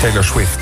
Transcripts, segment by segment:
Taylor Swift.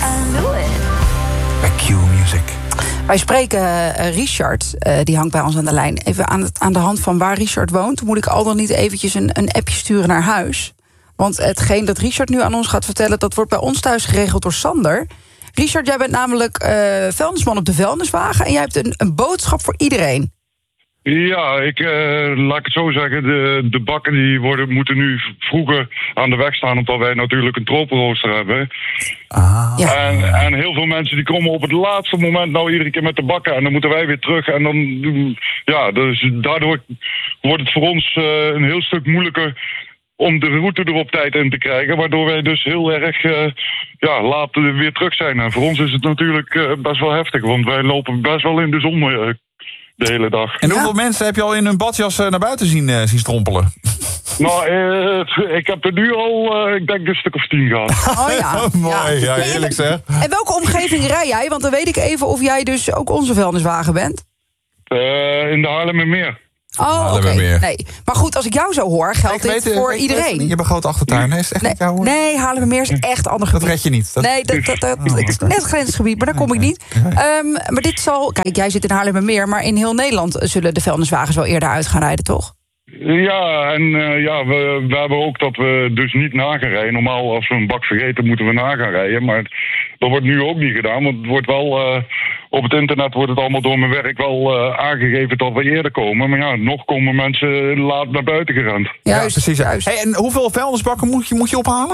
Bij Q Music. Wij spreken Richard, die hangt bij ons aan de lijn. Even aan de hand van waar Richard woont, moet ik al dan niet eventjes een appje sturen naar huis. Want hetgeen dat Richard nu aan ons gaat vertellen, dat wordt bij ons thuis geregeld door Sander. Richard, jij bent namelijk vuilnisman op de vuilniswagen en jij hebt een boodschap voor iedereen. Ja, laat ik het zo zeggen. De bakken die moeten nu vroeger aan de weg staan, omdat wij natuurlijk een tropenrooster hebben. Ja. En heel veel mensen die komen op het laatste moment nou iedere keer met de bakken. En dan moeten wij weer terug. En dan, ja, dus daardoor wordt het voor ons een heel stuk moeilijker om de route er op tijd in te krijgen. Waardoor wij dus heel erg laat weer terug zijn. En voor ons is het natuurlijk best wel heftig. Want wij lopen best wel in de zon de hele dag. En hoeveel mensen heb je al in hun badjas naar buiten zien strompelen? Nou, ik heb er nu al, ik denk een stuk of 10 gehad. Oh ja. Mooi, ja, eerlijk zeg. En welke omgeving rij jij? Want dan weet ik even of jij dus ook onze vuilniswagen bent. In de Haarlemmermeer. Oh, oké. Nee. Maar goed, als ik jou zo hoor, geldt dit voor iedereen. Je hebt een grote achtertuin. Nee, is het echt niet jou hoor? Nee, Haarlemmermeer is echt ander gebied. Dat red je niet. Nee, dat is net grensgebied, maar daar kom ik niet. Maar dit zal... Kijk, jij zit in Haarlemmermeer, maar in heel Nederland zullen de vuilniswagens wel eerder uit gaan rijden, toch? Ja, en we hebben ook dat we dus niet na gaan rijden. Normaal, als we een bak vergeten, moeten we na gaan rijden. Maar dat wordt nu ook niet gedaan, want het wordt wel... op het internet wordt het allemaal door mijn werk wel aangegeven dat we eerder komen. Maar ja, nog komen mensen laat naar buiten gerend. Juist, precies. Juist. Hey, en hoeveel vuilnisbakken moet je ophalen?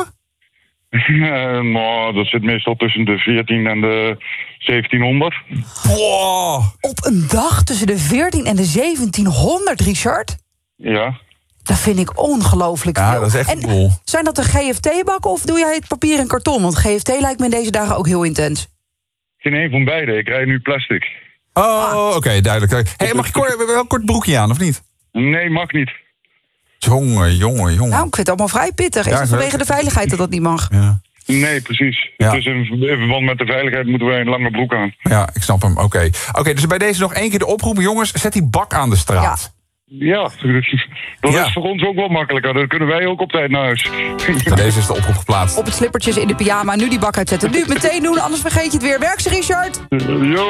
Nou, dat zit meestal tussen de 14 en de 1700. Wow. Op een dag tussen de 14 en de 1700, Richard? Ja. Dat vind ik ongelooflijk veel. Ja, dat is echt cool. Zijn dat de GFT-bakken of doe jij het papier en karton? Want GFT lijkt me in deze dagen ook heel intens. Geen een van beide. Ik rijd nu plastic. Oh, oké, duidelijk. Hey, mag je wel een kort broekje aan, of niet? Nee, mag niet. Jongen. Nou, ik vind het allemaal vrij pittig. Is het vanwege de veiligheid dat niet mag? Ja. Nee, precies. Ja. Dus in verband met de veiligheid moeten wij een lange broek aan. Ja, ik snap hem. Oké, dus bij deze nog 1 keer de oproep. Jongens, zet die bak aan de straat. Ja, dat is voor ons ook wel makkelijker. Dan kunnen wij ook op tijd naar huis. Bij deze is de oproep geplaatst. Op het slippertjes in de pyjama, nu die bak uitzetten. Nu meteen doen, anders vergeet je het weer. Werk ze, Richard! Jo.